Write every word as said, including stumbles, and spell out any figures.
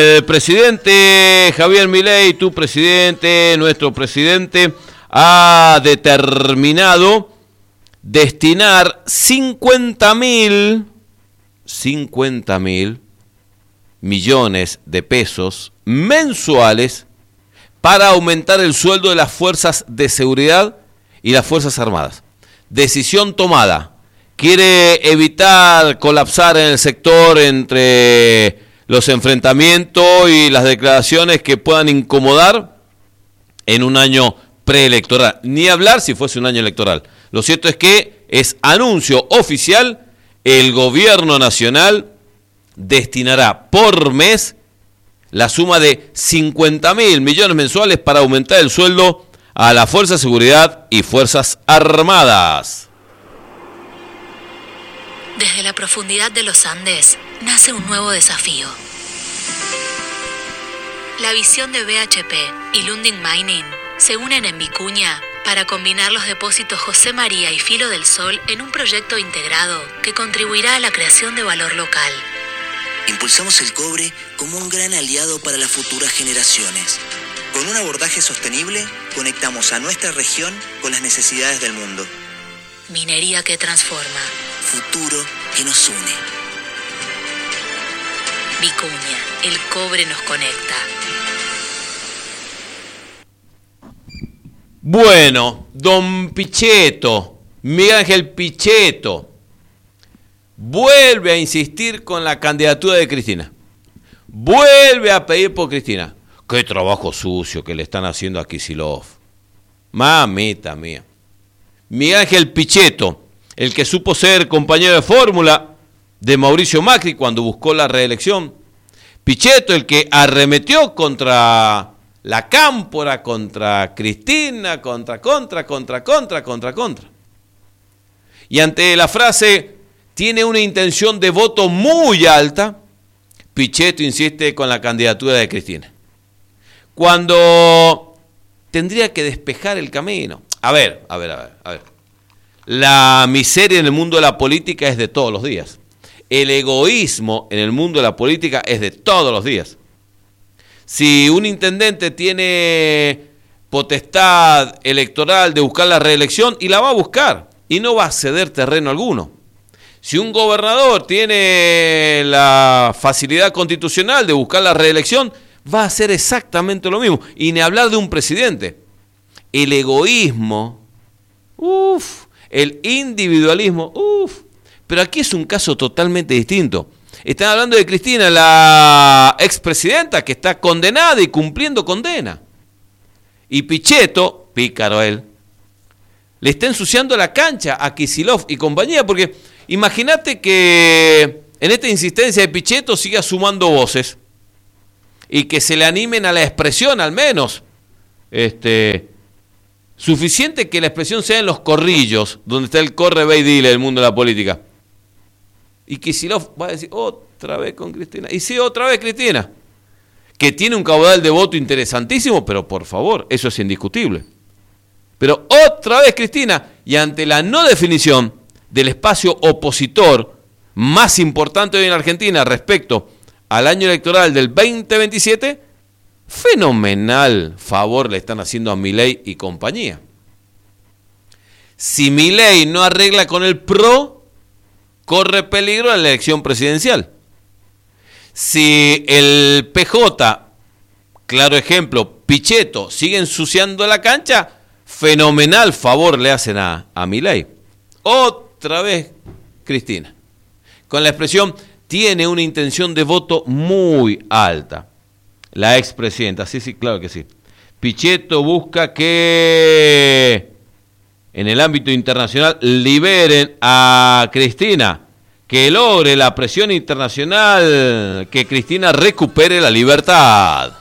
El presidente Javier Milei, tu presidente, nuestro presidente, ha determinado destinar cincuenta mil millones de pesos mensuales para aumentar el sueldo de las fuerzas de seguridad y las Fuerzas Armadas. Decisión tomada. Quiere evitar colapsar en el sector entre los enfrentamientos y las declaraciones que puedan incomodar en un año preelectoral. Ni hablar si fuese un año electoral. Lo cierto es que es anuncio oficial, el gobierno nacional destinará por mes la suma de cincuenta mil millones mensuales para aumentar el sueldo a la Fuerza de Seguridad y Fuerzas Armadas. Desde la profundidad de los Andes nace un nuevo desafío. La visión de B H P y Lundin Mining se unen en Vicuña para combinar los depósitos José María y Filo del Sol en un proyecto integrado que contribuirá a la creación de valor local. Impulsamos el cobre como un gran aliado para las futuras generaciones. Con un abordaje sostenible, conectamos a nuestra región con las necesidades del mundo. Minería que transforma. Futuro que nos une. Vicuña, el cobre nos conecta. Bueno, don Pichetto, Miguel Ángel Pichetto, vuelve a insistir con la candidatura de Cristina. Vuelve a pedir por Cristina. Qué trabajo sucio que le están haciendo a Kicillof. Mamita mía. Miguel Ángel Pichetto, el que supo ser compañero de fórmula de Mauricio Macri cuando buscó la reelección. Pichetto, el que arremetió contra la Cámpora, contra Cristina, contra, contra, contra, contra, contra, contra. Y ante la frase, tiene una intención de voto muy alta, Pichetto insiste con la candidatura de Cristina. Cuando tendría que despejar el camino. A ver, a ver, a ver, a ver. La miseria en el mundo de la política es de todos los días. El egoísmo en el mundo de la política es de todos los días. Si un intendente tiene potestad electoral de buscar la reelección, y la va a buscar, y no va a ceder terreno alguno. Si un gobernador tiene la facilidad constitucional de buscar la reelección, va a hacer exactamente lo mismo. Y ni hablar de un presidente. El egoísmo, uff, el individualismo, uff. Pero aquí es un caso totalmente distinto. Están hablando de Cristina, la expresidenta que está condenada y cumpliendo condena. Y Pichetto, pícaro él, le está ensuciando la cancha a Kicillof y compañía, porque imagínate que en esta insistencia de Pichetto siga sumando voces y que se le animen a la expresión al menos. Este, suficiente que la expresión sea en los corrillos, donde está el corre, ve y dile del mundo de la política. Y Kicillof va a decir, otra vez con Cristina. Y sí, otra vez Cristina. Que tiene un caudal de voto interesantísimo, pero por favor, eso es indiscutible. Pero otra vez Cristina. Y ante la no definición del espacio opositor más importante hoy en Argentina respecto al año electoral del veinte veintisiete, fenomenal favor le están haciendo a Milei y compañía. Si Milei no arregla con el P R O, corre peligro la elección presidencial. Si el P J, claro ejemplo, Pichetto, sigue ensuciando la cancha, fenomenal favor le hacen a, a Milei. Otra vez Cristina. Con la expresión, tiene una intención de voto muy alta. La expresidenta, sí, sí, claro que sí. Pichetto busca que en el ámbito internacional liberen a Cristina, que logre la presión internacional, que Cristina recupere la libertad.